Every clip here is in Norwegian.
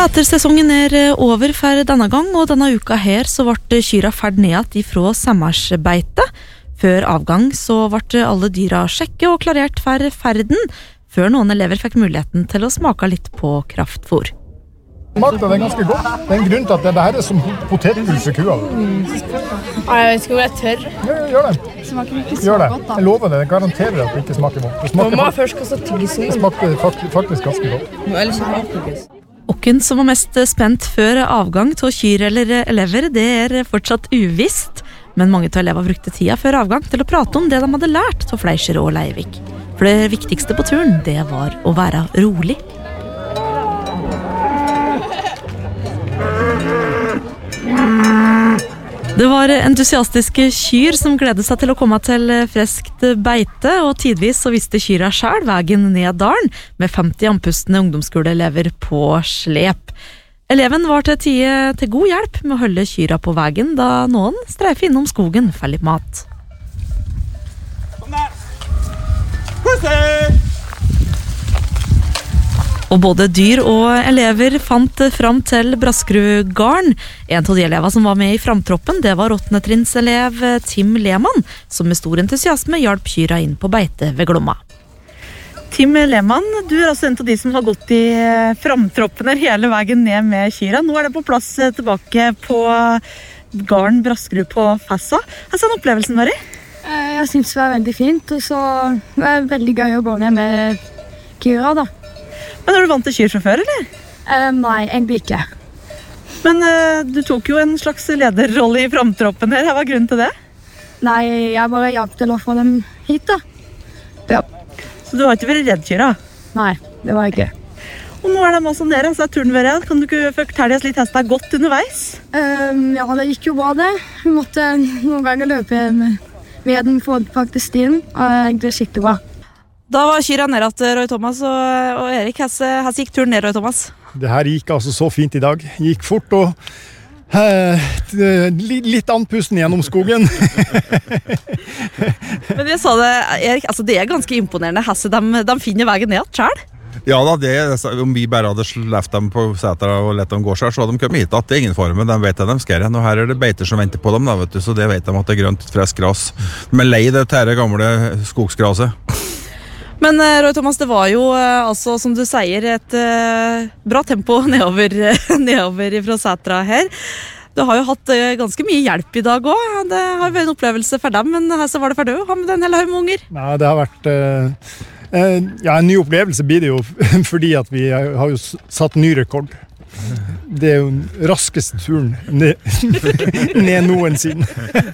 Sætersesongen over for denne gang, og denne uka her så ble kyra ferd ned ifra sommersbeite. Før avgang så ble alle dyra sjekket og klarert for ferden, før noen elever fikk muligheten til å smake litt på kraftfôr. Smakte det ganske godt. Det en grunn til at det her som potetgull for kua. Jeg vet ikke hvor jeg tør. Gjør det. Det smaker ikke så Gjør det. godt da. Jeg lover det. Jeg garanterer at det ikke smaker vondt. Mamma har først kastet tygisen. Det smakte faktisk ganske godt. Eller så har tygis. Hvem som var mest spent før avgang til kyr eller elever, det fortsatt uvisst. Men mange av elever brukte tida før avgang til å prate om det de hadde lært av Fleischer og Leivik. For det viktigste på turen, det var å være rolig. Det var entusiastiske kyr som gledet seg til å komme til freskt beite, og tidvis så visste kyra selv veien ned dalen, med 50 andpustende ungdomsskoleelever på slep. Eleven var til god hjelp med å holde kyra på veien, da noen streifer innom skogen for litt mat. Kom der! Og både dyr og elever fant fram til Braskerudgarden. En av de elever som var med i framtroppen, det var 8. trinnselev Tim Lehmann, som med stor entusiasme hjalp kyra inn på beite ved Glomma. Tim Lehmann, du altså en av de som har gått i framtroppen hele veien ned med kyra. Nå det på plass tilbake på garden Braskerud på Fassa. Hva er opplevelsen var i? Jeg synes det var veldig fint, og så var det veldig gøy å gå ned med kyra da. Men er du vant til kyr fra før, eller? Nei, egentlig ikke. Men du tok jo en slags lederrolle i framtroppen her. Hva var grunnen til det? Nei, jeg bare hjalp til å få dem hit da. Ja. Så du har ikke vært redd kyra? Nei, det var jeg ikke. Og nå det masse om dere, så turen vært. Kan du ikke fortelle oss litt hestet godt underveis? Ja, det gikk jo bra det. Vi måtte noen ganger løpe med den for faktisk stien, og det gikk skikkelig bra. Da var kyra ned til Roy Thomas og Erik. Hvordan gikk turen ned, Roy Thomas? Det her gikk altså så fint i dag. Gikk fort og litt andpusten gjennom skogen. Men jeg sa det, Erik, altså det ganske imponerende. De finner veien ned selv? Ja da, om vi bare hadde sleft dem på setra og lett dem gå selv, så hadde de kommet hit at det ingen form, de vet at de skal. Og her det beiter som venter på dem, da, vet du, så det vet de at det grønt, fresk gras. De lei det tære gamle skogsgraset. Men Roy Thomas, det var jo altså, som du sier, et bra tempo nedover fra setra her. Du har jo hatt ganske mye hjelp i dag også. Det har vært en opplevelse for dem, men så var det for deg å ha med en hel haug med unger. Nei, det har vært en ny opplevelse blir det jo, fordi at vi har jo satt ny rekord. Det jo den raskeste turen ned noensinne.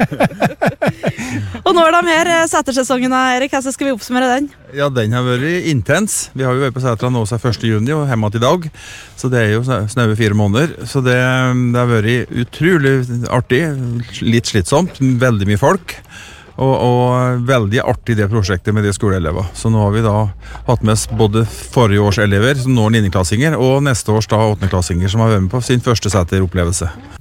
Og nå de her setersesongen, Erik, hvordan skal vi oppsummere den? Ja, den har vært intens. Vi har jo vært på setra nå seg 1. juni og hjemme til i dag, så det jo snaue 4 måneder. Så det har vært utrolig artig, litt slitsomt, veldig mye folk. Og veldig artig det prosjektet med de skoleelever. Så nå har vi da hatt med oss både forrige års elever, som nå 9. klassinger, og neste års da 8. klassinger, som har vært med på sin første seteropplevelse.